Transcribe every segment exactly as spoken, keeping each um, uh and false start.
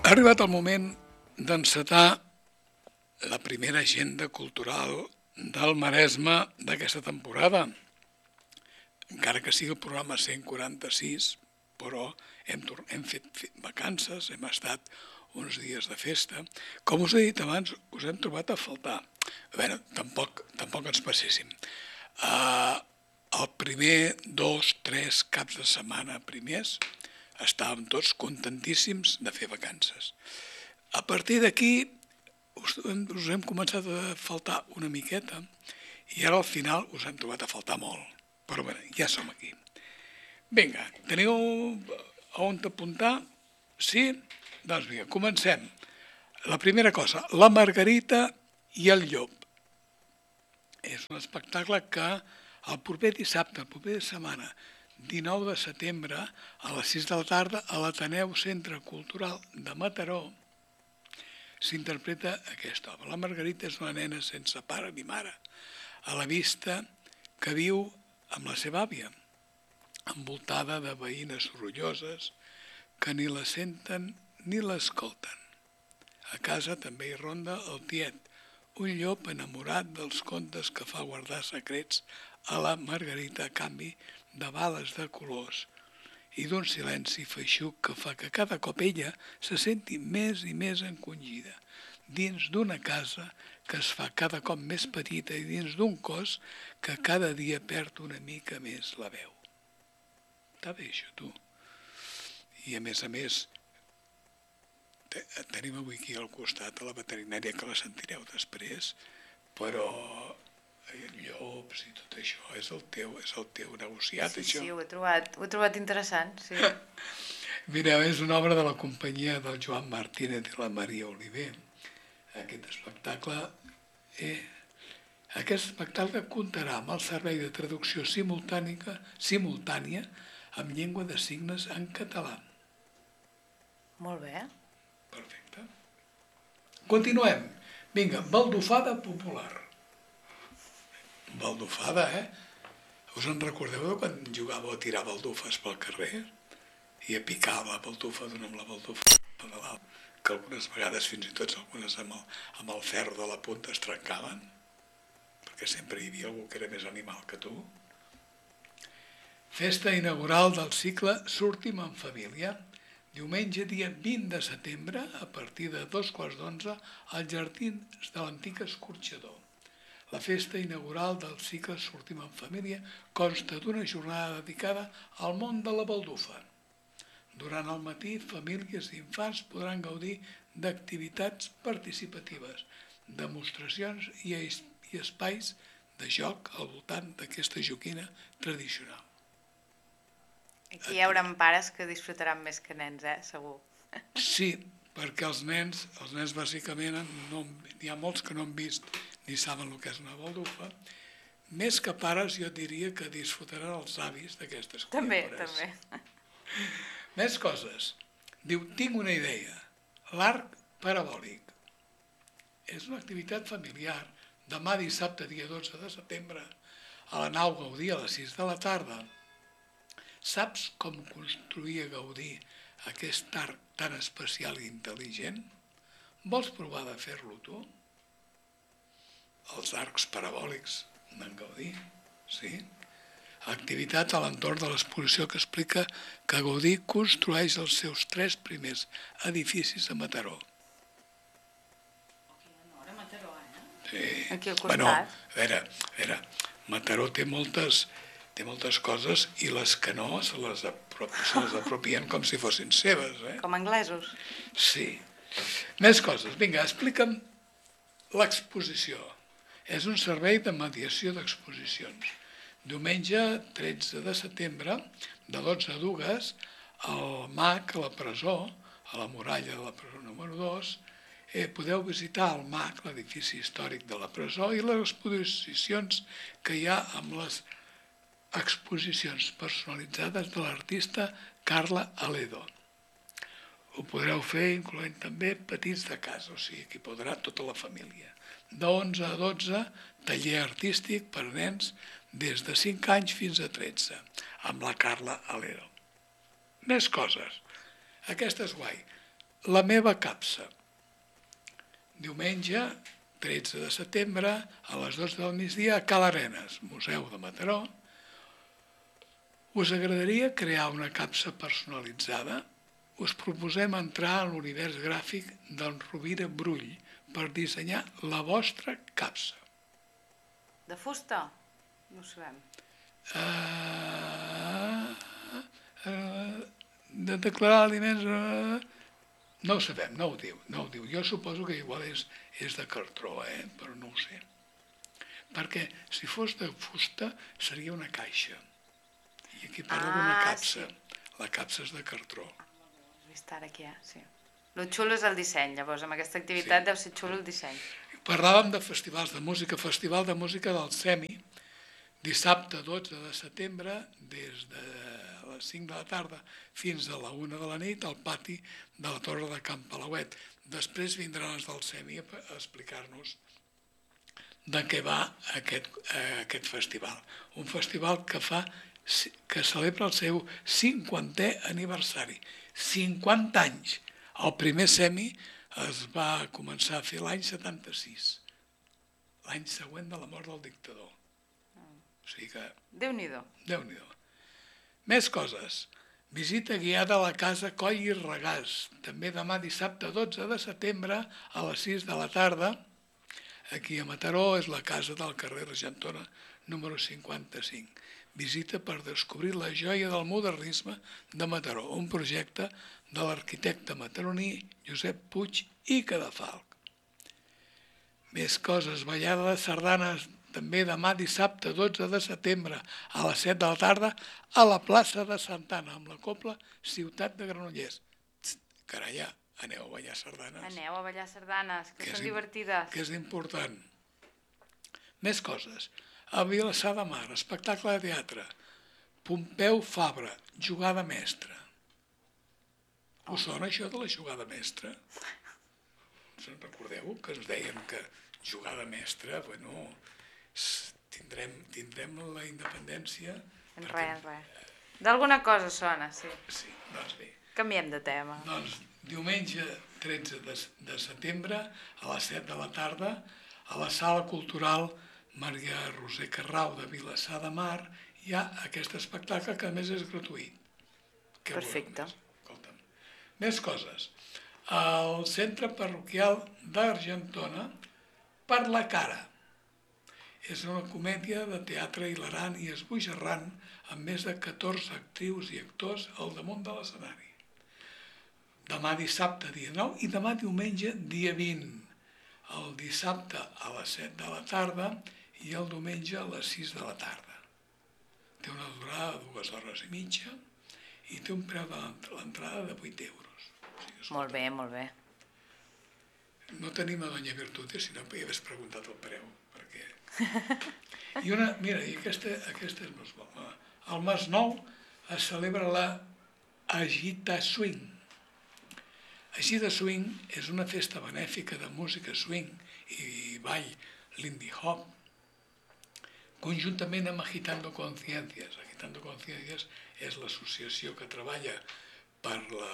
Ha arribat el moment d'encetar la primera agenda cultural del Maresme d'aquesta temporada. Encara que sigui el programa cent quaranta-sis, però hem, hem fet vacances, hem estat uns dies de festa. Com us he dit abans, us hem trobat a faltar. A veure, tampoc, tampoc ens passéssim. Uh, el primer dos, tres caps de setmana primers estàvem tots contentíssims de fer vacances. A partir d'aquí us, us hem començat a faltar una miqueta i ara al final us hem trobat a faltar molt. Però bé, ja som aquí. Vinga, teniu on apuntar? Sí? Doncs vinga, comencem. La primera cosa, la Margarita i el llop. És un espectacle que el proper dissabte, el proper setmana, dinou de setembre, a les sis de la tarda, a l'Ateneu Centre Cultural de Mataró, s'interpreta aquesta obra. La Margarita és una nena sense pare ni mare, a la vista, que viu amb la seva àvia, envoltada de veïnes sorolloses que ni la senten ni l'escolten. A casa també hi ronda el tiet, un llop enamorat dels contes que fa guardar secrets a la Margarita a canvi de bales de colors i d'un silenci feixuc que fa que cada cop ella se senti més i més encongida dins d'una casa que es fa cada cop més petita i dins d'un cos que cada dia perd una mica més la veu. Està bé això, tu. I a més a més, tenim avui aquí al costat a la veterinària que la sentireu després, però el llops i tot això és el teu, és el teu negociat, sí, això. Sí, ho he trobat, ho he trobat interessant, sí. Mireu, és una obra de la companyia del Joan Martínez i la Maria Oliver. Aquest espectacle, eh, aquest espectacle comptarà amb el servei de traducció simultània, simultània amb llengua de signes en català. Molt bé. Perfecte. Continuem. Vinga, baldufada popular. Baldufada, eh? Us en recordeu de quan jugàveu a tirar baldufes pel carrer? I a picar la baldufa d'una amb la baldufa de l'altra, que algunes vegades, fins i tot algunes amb el, amb el ferro de la punta es trencaven, perquè sempre hi havia algú que era més animal que tu. Festa inaugural del cicle Sortim en família, diumenge dia vint de setembre, a partir de dos quarts d'onze, als jardins de l'antic escorxador. La festa inaugural del cicle Sortim en família consta d'una jornada dedicada al món de la baldufa. Durant el matí, famílies i infants podran gaudir d'activitats participatives, demostracions i espais de joc al voltant d'aquesta joguina tradicional. Aquí hi haurà pares que disfrutaran més que nens, eh? Segur. Sí, perquè els nens, els nens bàsicament, no, hi ha molts que no han vist ni saben el que és una baldufa. Més que pares, jo diria que disfrutaran els avis d'aquestes criatures. També, també. Més coses. Diu, tinc una idea. L'arc parabòlic. És una activitat familiar. Demà dissabte, dia dotze de setembre, a la nau Gaudí a les sis de la tarda. Saps com construir a Gaudí aquest arc tan especial i intel·ligent? Vols provar de fer-lo tu? Els arcs parabòlics d'en Gaudí, sí? Activitat a l'entorn de l'exposició que explica que Gaudí construeix els seus tres primers edificis a Mataró. A Mataró, eh? Sí. Aquí al costat. Bueno, a veure, a veure, Mataró té moltes, té moltes coses i les que no se les, aprop, se les apropien com si fossin seves. Eh? Com anglesos. Sí. Més coses. Vinga, explica'm l'exposició. És un servei de mediació d'exposicions. Diumenge tretze de setembre, de dotze a dues, al M A C, a la presó, a la muralla de la presó número dos, eh, podeu visitar el M A C, l'edifici històric de la presó, i les exposicions que hi ha amb les exposicions personalitzades de l'artista Carla Aledo. Ho podreu fer incloent també petits de casa, o sigui, que hi podrà tota la família. De onze a dotze, taller artístic per a nens des de cinc anys fins a tretze, amb la Carla Aledo. Més coses. Aquesta és guai. La meva capsa. Diumenge, tretze de setembre, a les dotze del migdia, a Cal Arenes, Museu de Mataró. Us agradaria crear una capsa personalitzada? Us proposem entrar a l'univers gràfic d'en Rovira Brull per dissenyar la vostra capsa. De fusta? No ho sabem. Uh, uh, de declarar aliments... Uh, no ho sabem, no ho diu, no ho diu. Jo suposo que igual és, és de cartró, eh? Però no ho sé. Perquè si fos de fusta seria una caixa. I aquí parla d'una Ah, capsa. sí. La capsa és de cartró. He vist ara aquí, eh? Sí. Lo xulo és el disseny, llavors, amb aquesta activitat Sí. deu ser xulo el disseny. Parlàvem de festivals de música, Festival de Música del SEMI, dissabte dotze de setembre, des de les cinc de la tarda fins a la una de la nit, al pati de la Torre de Can Palauet. Després vindran els del SEMI a explicar-nos de què va aquest, eh, aquest festival. Un festival que fa que celebra el seu cinquantè aniversari. cinquanta anys. El primer SEMI es va començar a fer l'any setanta-sis, l'any següent de la mort del dictador. O sigui que... Déu-n'hi-do. Déu-n'hi-do. Més coses. Visita guiada a la casa Coll i Regàs, també demà dissabte dotze de setembre a les sis de la tarda. Aquí a Mataró és la casa del carrer Argentona, número cinquanta-cinc. Visita per descobrir la joia del modernisme de Mataró, un projecte de l'arquitecte mataroní Josep Puig i Cadafalch. Més coses, ballada de sardanes, també demà dissabte dotze de setembre a les set de la tarda a la plaça de Santana amb la cobla Ciutat de Granollers. Carai, aneu a ballar sardanes. Aneu a ballar sardanes, que, que són és, divertides. Que és important. Més coses. A Vilassar de Mar, espectacle de teatre. Pompeu Fabra, jugada mestra. Oh. Us sona això de la jugada mestra? Se'n recordeu que ens deien que jugada mestra, bueno, tindrem, tindrem la independència... En perquè... res, en res. D'alguna cosa sona, sí. Sí, doncs bé. Canviem de tema. Doncs diumenge tretze de, de setembre a les set de la tarda a la Sala Cultural Maria Roser Carrau de Vilassar de Mar hi ha aquest espectacle que a més és gratuït. Què Perfecte. Escolta'm. Més coses. El Centre Parroquial d'Argentona, Per la cara. És una comèdia de teatre hilarant i esbojarrant amb més de catorze actrius i actors al damunt de l'escenari. Demà dissabte, dia nou, i demà diumenge, dia vint. El dissabte a les set de la tarda i el diumenge a les sis de la tarda. Té una durada de dues hores i mitja i té un preu de l'entrada de vuit euros. O sigui, molt bé, molt bé. No tenim a Doña Virtute, si no hi hagués preguntat el preu, perquè... I una, mira, i aquesta, aquesta és molt bona. Al Masnou es celebra la Agita Swing. Agita Swing és una festa benèfica de música swing i ball Lindy Hop, conjuntament amb Agitando Conciencias. Agitando Conciencias és l'associació que treballa per la...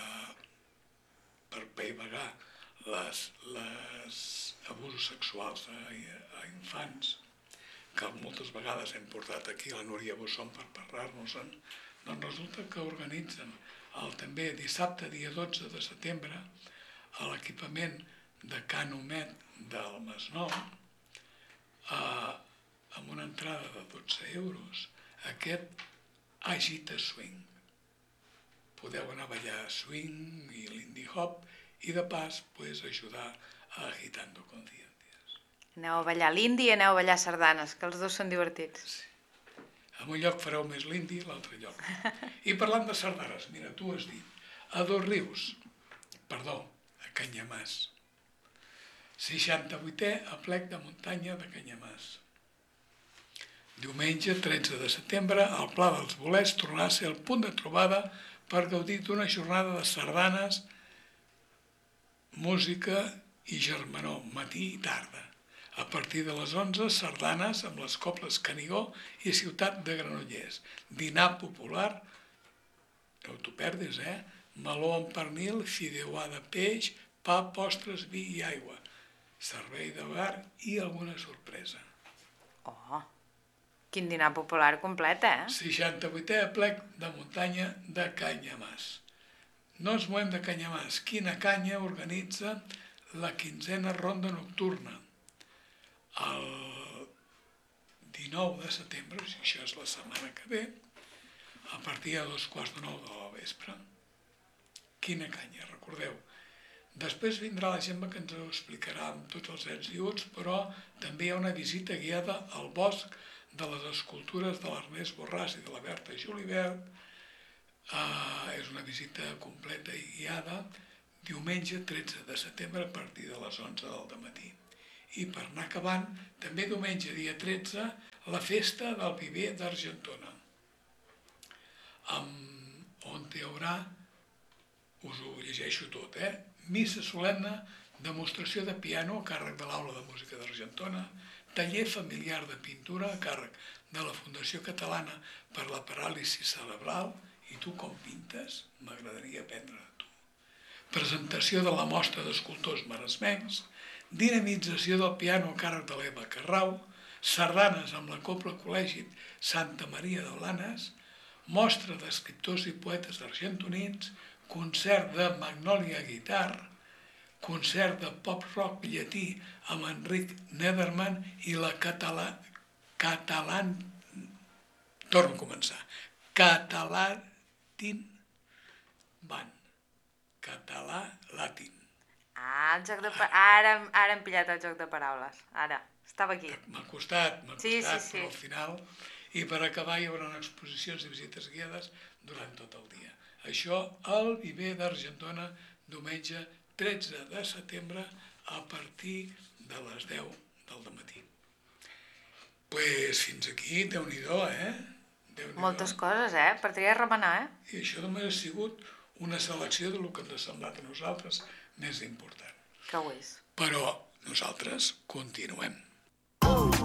per paivagar les, les abusos sexuals a, a infants, que moltes vegades hem portat aquí la Núria Busson per parlar-nos-en, doncs resulta que organitzen el també dissabte, dia dotze de setembre, a l'equipament de Can Homet del Masnou, eh, amb una entrada de dotze euros, aquest Agita Swing. Podeu anar a ballar swing i Lindy Hop i de pas pues, ajudar a Agitando Conciencias. Aneu a ballar l'indi i aneu a ballar sardanes, que els dos són divertits. Sí. En un lloc fareu més l'indi, a l'altre lloc. I parlant de sardanes, mira, tu has dit, a Dos Rius, perdó, a Canyamàs, seixanta-vuitè aplec de muntanya de Canyamàs. Diumenge, tretze de setembre, el Pla dels Bolets tornarà a ser el punt de trobada per gaudir d'una jornada de sardanes, música i germanor, matí i tarda. A partir de les onze, sardanes amb les cobles Canigó i Ciutat de Granollers. Dinar popular, no t'ho perdis, eh? meló amb pernil, fideuà de peix, pa, postres, vi i aigua, servei de bar i alguna sorpresa. Oh, quin dinar popular complet, eh? seixanta-vuitè aplec de muntanya de Canyamàs. No ens movem de Canyamàs. Quina Canya organitza la quinzena ronda nocturna. El dinou de setembre, si això és la setmana que ve, a partir de dos quarts de nou de la vespre. Quina Canya, recordeu. Després vindrà la Gemma que ens ho explicarà amb tots els ets i uts, però també hi ha una visita guiada al bosc de les escultures de l'Ernest Borràs i de la Berta Julivert. Uh, és una visita completa i guiada diumenge tretze de setembre a partir de les onze del dematí. I per anar acabant, també diumenge dia tretze, la festa del Viver d'Argentona, amb, on hi haurà, us ho llegeixo tot, eh? Missa solemne, demostració de piano a càrrec de l'Aula de Música d'Argentona, taller familiar de pintura a càrrec de la Fundació Catalana per la Paràlisi Cerebral, i tu com pintes? M'agradaria aprendre de tu. Presentació de la mostra d'escultors maresmencs, dinamització del piano a càrrec de l'Eva Carrau, sardanes amb la Cobla Col·legi Santa Maria de Blanes, mostra d'escriptors i poetes argentonins, concert de Magnolia Guitar, concert de pop-rock llatí amb Enric Nederman i la català... catalán... Torno a començar. Catalatin Band. Català Latin. Ah, el joc de pa... ara, ara hem pillat el joc de paraules. Ara, estava aquí. M'ha costat, m'ha costat, Sí, sí, sí. però al final... I per acabar hi haurà exposicions i visites guiades durant tot el dia. Això al Viver d'Argentona, diumenge tretze de setembre, a partir de les deu del dematí. Pues fins aquí, Déu-n'hi-do, eh? Déu-n'hi-do. Moltes coses, eh? Per triar a remenar, eh? I això només ha sigut una selecció del que ens ha semblat a nosaltres més important. Que ho és. Però nosaltres continuem.